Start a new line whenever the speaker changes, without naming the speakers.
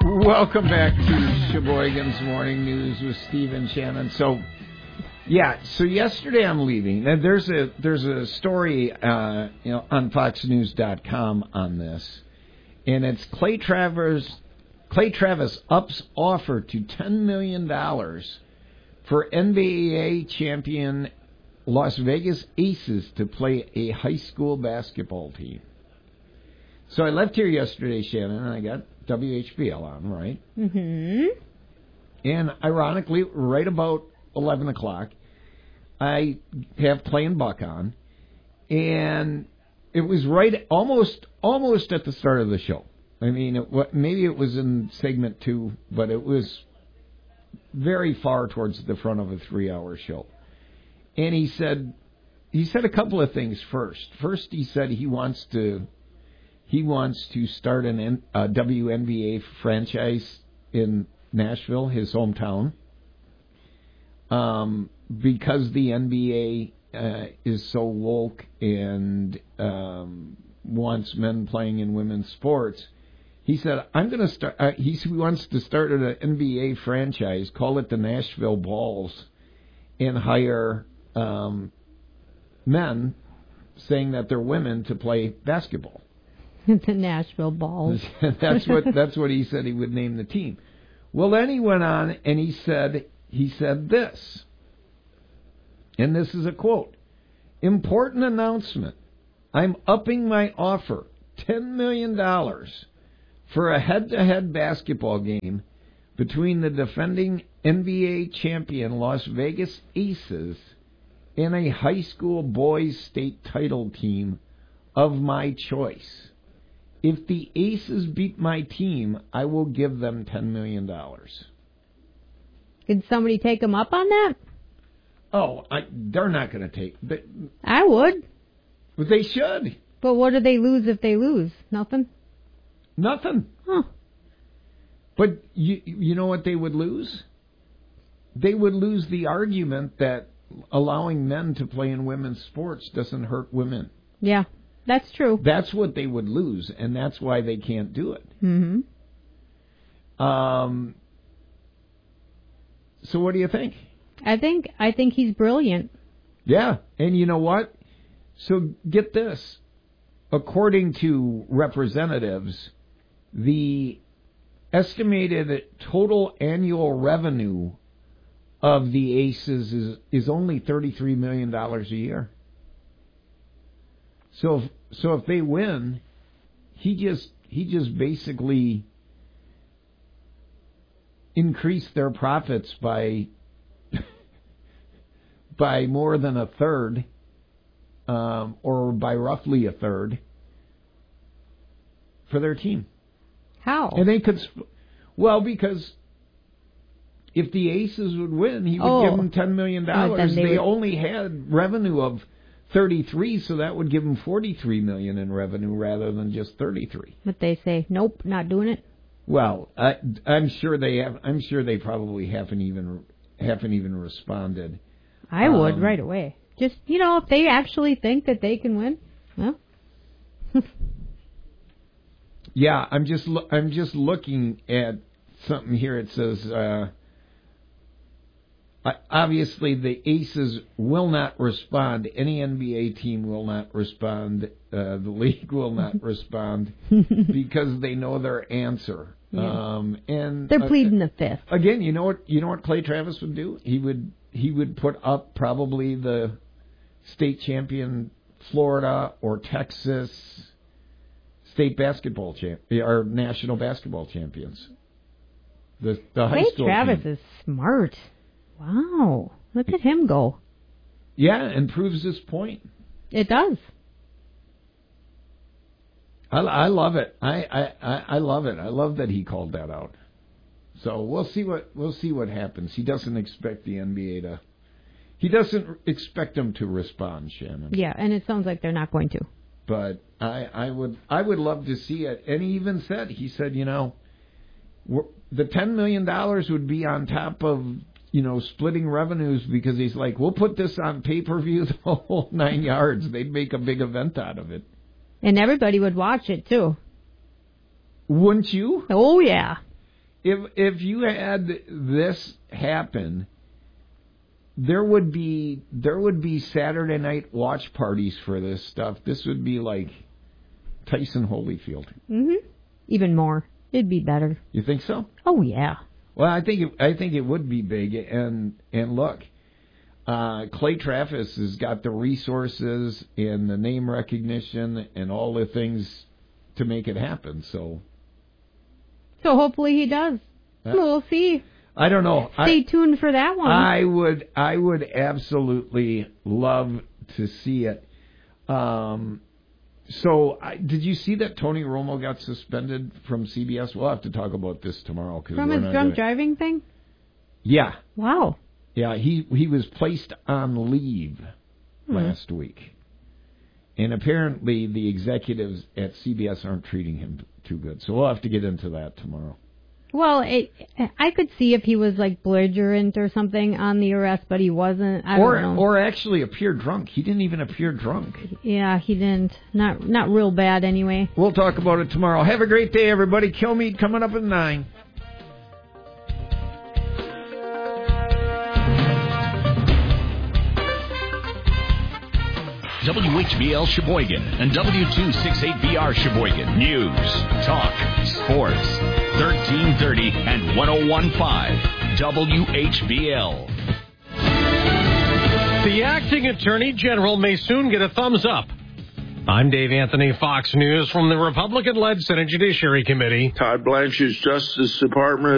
Welcome back to Sheboygan's Morning News with Steve and Shannon. So yesterday I'm leaving. And there's a story on FoxNews.com on this, and it's Clay Travis ups offer to $10 million for NBA champion Las Vegas Aces to play a high school basketball team. So I left here yesterday, Shannon, and I got WHBL on, right?
Mm-hmm.
And ironically, right about 11 o'clock, I have Clay and Buck on, and it was right almost at the start of the show. I mean, maybe it was in segment 2, but it was very far towards the front of a 3-hour show. And he said a couple of things first. First, he said he wants to start a WNBA franchise in Nashville, his hometown, because the NBA is so woke and wants men playing in women's sports. He said, "I'm going to start." He wants to start an NBA franchise, call it the Nashville Balls, and hire men saying that they're women to play basketball.
The Nashville Balls.
That's what he said he would name the team. Well, then he went on and he said this, and this is a quote: "Important announcement. I'm upping my offer, $10 million for a head-to-head basketball game between the defending NBA champion Las Vegas Aces and a high school boys state title team of my choice. If the Aces beat my team, I will give them $10 million.
Could somebody take him up on that?
Oh, they're not going to take...
I would.
But they should.
But what do they lose if they lose? Nothing?
Nothing.
Huh.
But you know what they would lose? They would lose the argument that allowing men to play in women's sports doesn't hurt women.
Yeah, that's true.
That's what they would lose, and that's why they can't do it.
Mm-hmm.
So what do you think?
I think he's brilliant.
Yeah, and you know what? So get this. According to representatives, the estimated total annual revenue of the Aces is only $33 million a year. So if they win, he just basically increased their profits by more than a third, or by roughly a third, for their team.
How?
And they could, because if the Aces would win, he would give them $10 million. They only had revenue of 33, so that would give them $43 million in revenue rather than just 33.
But they say, nope, not doing it.
Well, I'm sure they have. I'm sure they probably haven't even responded.
I would right away. Just if they actually think that they can win, well.
Yeah, I'm just looking at something here. It says obviously the Aces will not respond. Any NBA team will not respond. The league will not respond because they know their answer.
Yeah.
And
they're pleading the fifth. Again,
you know what Clay Travis would do? He would put up probably the state champion Florida or Texas state basketball or national basketball champions. The high school
Clay Travis
team.
is smart. Wow, look at him go.
Yeah, and proves his point.
It does.
I love it. I love it. I love that he called that out. So we'll see what happens. He doesn't expect the NBA to. He doesn't expect them to respond, Shannon.
Yeah, and it sounds like they're not going to.
But I would love to see it. And he even said, the $10 million would be on top of splitting revenues, because he's like, we'll put this on pay-per-view, the whole 9 yards. They'd make a big event out of it.
And everybody would watch it, too.
Wouldn't you?
Oh, yeah.
if you had this happen, there would be Saturday night watch parties for this stuff. This would be like Tyson Holyfield.
Mm-hmm. Even more. It'd be better.
You think so?
Oh yeah.
Well, I think it would be big. And look, Clay Travis has got the resources and the name recognition and all the things to make it happen. So
hopefully he does. We'll see.
I don't know.
Stay tuned for that one.
I would absolutely love to see it. So, did you see that Tony Romo got suspended from CBS? We'll have to talk about this tomorrow.
From his drunk driving thing?
Yeah.
Wow.
Yeah, he was placed on leave last week. And apparently the executives at CBS aren't treating him too good. So we'll have to get into that tomorrow.
Well, I could see if he was like belligerent or something on the arrest, but he wasn't. I don't know.
Or actually appear drunk. He didn't even appear drunk.
Yeah, he didn't. Not real bad anyway.
We'll talk about it tomorrow. Have a great day, everybody. Kilmeade coming up at 9.
WHBL Sheboygan and W268BR Sheboygan. News, talk, sports. 1330 and 101.5 WHBL.
The acting attorney general may soon get a thumbs up. I'm Dave Anthony, Fox News, from the Republican-led Senate Judiciary Committee.
Todd Blanchard's Justice Department